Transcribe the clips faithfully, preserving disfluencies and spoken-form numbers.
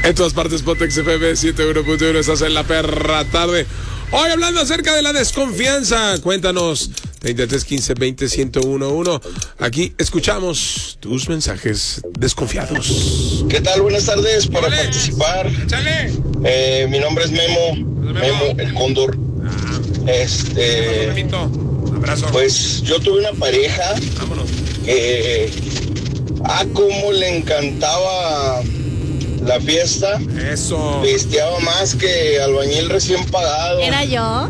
En todas partes, Pontex F M ciento uno punto uno, estás en la perra tarde. Hoy hablando acerca de la desconfianza. Cuéntanos, treinta y tres, quince, veinte, ciento uno punto uno. Aquí escuchamos tus mensajes desconfiados. ¿Qué tal? Buenas tardes, para Dale. participar. ¡Échale! Eh, mi nombre es Memo, Memo. Memo el Cóndor. Ah, Este, Memito. Abrazo. pues yo tuve una pareja Vámonos. que, ah, cómo le encantaba la fiesta. Eso. Pisteaba más que albañil recién pagado. ¿Era yo?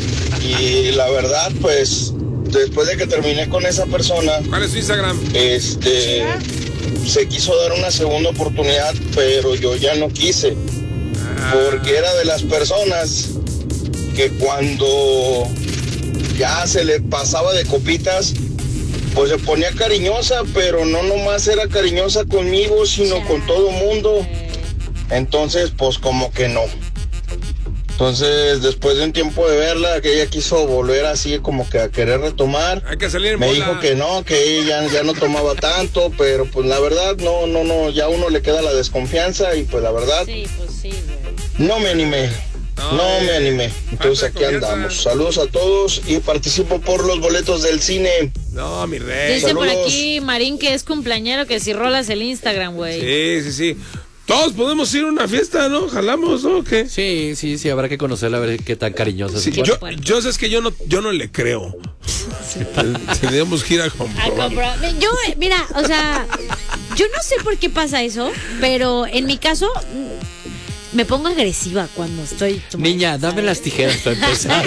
Y la verdad, pues, después de que terminé con esa persona, ¿Cuál es su Instagram? este, se quiso dar una segunda oportunidad, pero yo ya no quise. Porque era de las personas que cuando ya se le pasaba de copitas, pues se ponía cariñosa, pero no nomás era cariñosa conmigo, sino con todo mundo. Entonces, pues como que no. Entonces, después de un tiempo de verla, que ella quiso volver así como que a querer retomar. Hay que salir en Me bola. dijo que no, que ella ya no tomaba tanto, pero pues la verdad, no, no, no, ya a uno le queda la desconfianza y pues la verdad, Sí, pues sí, güey. no me animé. No, No eh, me animé. Entonces falta de aquí confianza. andamos. Saludos a todos y participo por los boletos del cine. No, mi rey. Dice por saludos. aquí Marín que es cumpleañero, que si rolas el Instagram, güey. Sí, sí, sí. Todos podemos ir a una fiesta, ¿no? Jalamos, ¿no? ¿O qué? Sí, sí, sí, habrá que conocerla, a ver qué tan cariñosa Sí, se yo, pone. yo sé es que yo no, yo no le creo. Tenemos que ir a A comprobar. comprar. Yo, eh, mira, o sea, yo no sé por qué pasa eso, pero en mi caso mm, me pongo agresiva cuando estoy tomando. Niña, dame las tijeras para empezar.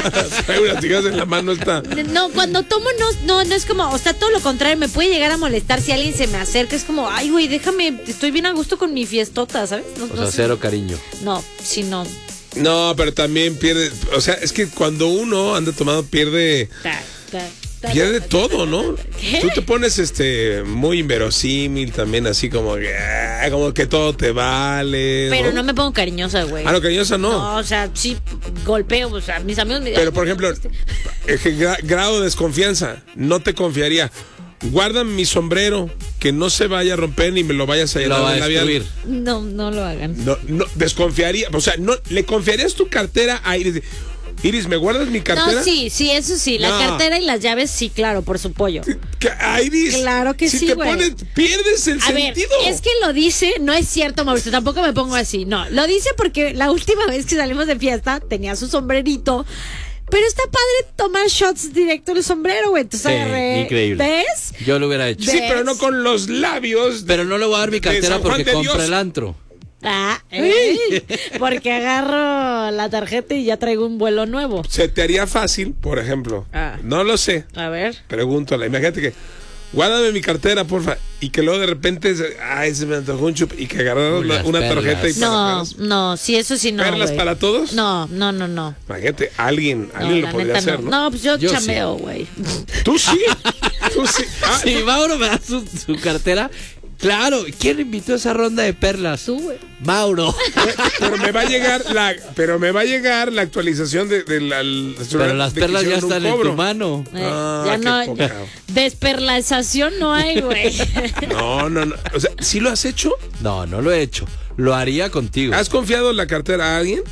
Hay unas tijeras en la mano, está. No, cuando tomo no, no, no es como, o sea, todo lo contrario, me puede llegar a molestar si alguien se me acerca, es como, ay, güey, déjame, estoy bien a gusto con mi fiestota, ¿sabes? No, O no sea, sé. cero cariño. No, sí, no. No, pero también pierde. O sea, es que cuando uno anda tomado, pierde. Ta, ta, ta, Pierde ta, todo, ta, ¿no? ta, ta. ¿Qué? Tú te pones este muy inverosímil también, así como que, ah, como que todo te vale. Pero no me pongo cariñosa, güey. Ah, no, cariñosa no. No, o sea, sí golpeo, o sea, mis amigos me Pero por ejemplo, eh, gra- grado de desconfianza, no te confiaría. Guárdame mi sombrero, que no se vaya a romper ni me lo vayas a Lo llenar va a de labial. destruir. No, no lo hagan. No, no, desconfiaría, o sea, no, ¿le confiarías tu cartera a Iris? Iris, ¿me guardas mi cartera? No, sí, sí, eso sí, la No. cartera y las llaves, sí, claro, por su pollo. Que- a Iris, Claro que si sí, te güey. pones, pierdes el A ver, sentido. es que lo dice, no es cierto, Mauricio, tampoco me pongo así, no, lo dice porque la última vez que salimos de fiesta tenía su sombrerito, pero está padre tomar shots directo en el sombrero, güey, entonces Sí, agarré, increíble. ¿ves? Yo lo hubiera hecho. Sí, pero no con los labios. Pero no le voy a dar mi De cartera San Juan porque de compra Dios. el antro. Ah, ey, porque agarro la tarjeta y ya traigo un vuelo nuevo. Se te haría fácil, por ejemplo. Ah. No lo sé. A ver. Pregúntale. Imagínate que, guárdame mi cartera, porfa. Y que luego de repente, se- ay, se me antojó un chup. Y que agarraras Unas una perlas. tarjeta y No, perlas. no, sí, eso sí no, ¿Perlas güey. para todos? No, no, no, no. Imagínate, alguien, No, alguien la lo podría neta hacer, no. ¿no? No, pues yo, Yo chameo, güey. Tú sí. Tú sí. Ah, Si Mauro me da su, su cartera, claro. ¿Quién invitó a esa ronda de perlas? Tú, güey. Mauro. pero me va a llegar la, pero me va a llegar la actualización de, de la. Pero las de que perlas ya hicieron un están en cobro. tu mano. Eh, Ah, ya qué no, poca. desperlazación no hay, güey. No, no, no. O sea, ¿sí lo has hecho? No, no lo he hecho. Lo haría contigo. ¿Has confiado la cartera a alguien?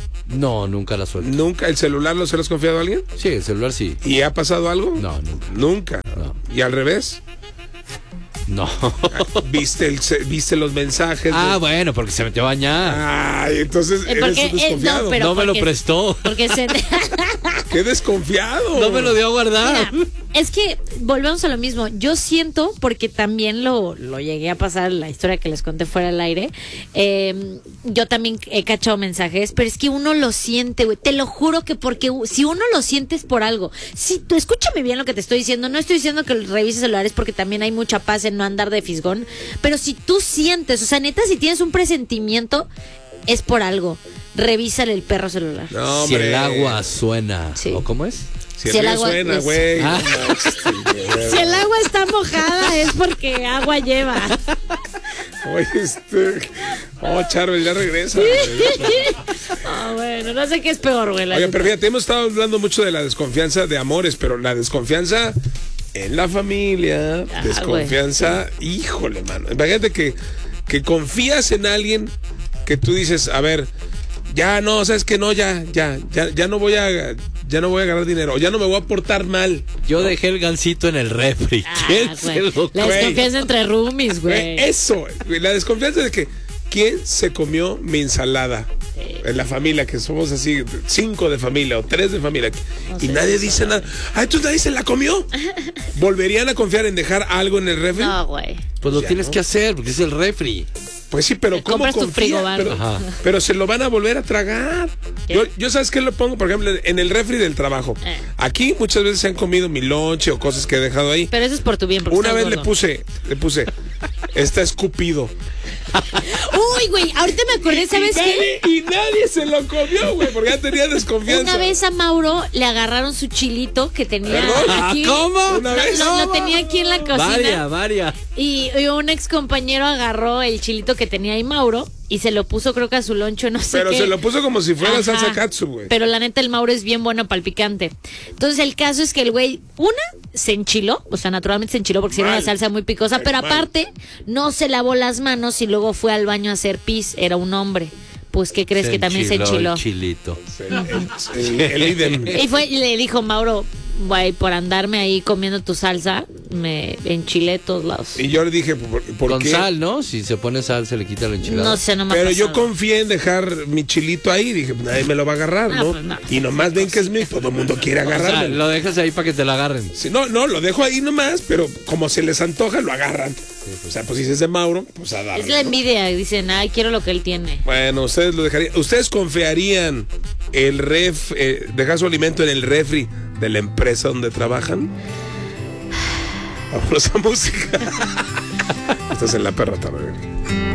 No, nunca la suelto. ¿Nunca? ¿El celular lo se lo has confiado a alguien? Sí, el celular sí. ¿Y ha pasado algo? No, nunca. Nunca. No. ¿Y al revés? No. ¿Viste, el, ce- ¿Viste los mensajes? Ah, de- bueno, porque se metió a bañar. Ay, entonces Eh, eres porque, un eh, desconfiado. no, pero No me lo porque- prestó. Porque se... ¡Qué desconfiado! No me lo dio a guardar. Mira, es que volvemos a lo mismo. Yo siento, porque también lo, lo llegué a pasar, la historia que les conté fuera del aire, eh, yo también he cachado mensajes, pero es que uno lo siente, güey. Te lo juro que porque u- si uno lo siente es por algo. Si tú escúchame bien lo que te estoy diciendo, no estoy diciendo que revises celulares porque también hay mucha paz en no andar de fisgón, pero si tú sientes, o sea, neta, si tienes un presentimiento, es por algo. Revísale el perro celular. No, Si hombre. el agua suena. Sí. ¿O cómo es? Si el Si el río agua suena, es- güey. Ah. No manches, sí, Si el agua está mojada es porque agua lleva. Oye, este... Oh, Charbel, ya regresa. Ah, bueno, no sé qué es peor, güey. la Oye, neta. pero fíjate, hemos estado hablando mucho de la desconfianza de amores, pero la desconfianza en la familia, Ah, desconfianza, híjole, mano. Imagínate que, que confías en alguien que tú dices, a ver, ya no, sabes que no, ya, ya, ya, ya no voy a, ya no voy a ganar dinero, o ya no me voy a portar mal. Yo ¿no? dejé el gansito en el refri. Ah, ¿Quién se lo La cree? desconfianza entre roomies, güey. Eso, güey, la desconfianza de que ¿quién se comió mi ensalada? En la familia, que somos así, cinco de familia o tres de familia, No y sé, nadie eso, dice nada. Ah, entonces nadie se la comió. ¿Volverían a confiar en dejar algo en el refri? No, güey. Pues lo Ya, tienes ¿no? que hacer, porque es el refri. Pues sí, pero Te ¿cómo compras tu confía? frigobar. Pero, Ajá. pero se lo van a volver a tragar. ¿Qué? Yo, yo ¿sabes qué lo pongo? Por ejemplo, en el refri del trabajo. Eh. Aquí muchas veces se han comido mi lonche o cosas que he dejado ahí. Pero eso es por tu bien. porque Una estás vez le gordo. puse, le puse, está escupido. Uy, güey, ahorita me acordé, ¿sabes y qué? nadie, y nadie se lo comió, güey, porque ya tenía desconfianza. Una vez a Mauro le agarraron su chilito que tenía ¿Perdón? aquí. ¿Cómo? Una Lo, vez. lo- lo tenía aquí en la cocina. Varia, varia. Y, y un ex compañero agarró el chilito que tenía ahí Mauro y se lo puso, creo que a su loncho, no sé Pero qué. se lo puso como si fuera Ajá. salsa katsu, güey. Pero la neta, el Mauro es bien bueno para el picante. Entonces, el caso es que el güey, una, se enchiló, o sea, naturalmente se enchiló porque era Mal. una salsa muy picosa, Ay, pero mal. aparte, no se lavó las manos y luego fue al baño a hacer pis. Era un hombre. Pues, ¿qué crees? Que también se enchiló. El chilito. El, el, el idem. Y fue y le dijo, Mauro, güey, por andarme ahí comiendo tu salsa, me enchilé de todos lados. Y yo le dije, ¿por, por Con qué? sal, ¿no? Si se pone sal, se le quita la enchilada. No sé, no me ha Pero yo pasado. confié en dejar mi chilito ahí. Dije, nadie me lo va a agarrar, Ah, ¿no? pues no. Y nomás ven que es mío. Todo el mundo quiere O sea, agarrarme. lo dejas ahí para que te la agarren. Sí, no, no, lo dejo ahí nomás, pero como se les antoja, lo agarran. O sea, pues si es de Mauro, pues a darle. Es la ¿no? envidia, dicen, ay, quiero lo que él tiene. Bueno, ustedes lo dejarían. ¿Ustedes confiarían el ref, eh, dejar su alimento en el refri de la empresa donde trabajan? Vámonos a música. Estás en La Perra Tarde.